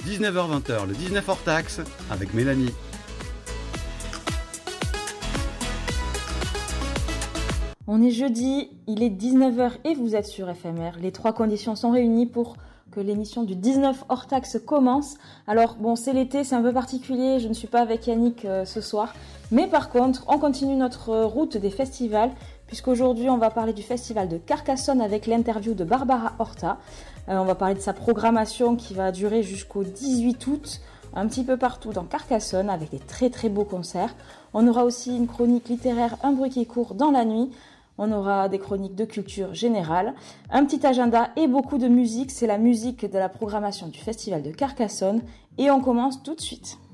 19h-20h, le 19 hors taxe, avec Mélanie. On est jeudi, il est 19h et vous êtes sur FMR. Les trois conditions sont réunies pour que l'émission du 19 hors taxe commence. Alors bon, c'est l'été, c'est un peu particulier, je ne suis pas avec Yannick ce soir. Mais par contre, on continue notre route des festivals, puisqu'aujourd'hui on va parler du festival de Carcassonne avec l'interview de Barbara Horta. On va parler de sa programmation qui va durer jusqu'au 18 août, un petit peu partout dans Carcassonne avec des très très beaux concerts. On aura aussi une chronique littéraire, un bruit qui court dans la nuit. On aura des chroniques de culture générale, un petit agenda et beaucoup de musique. C'est la musique de la programmation du Festival de Carcassonne et on commence tout de suite.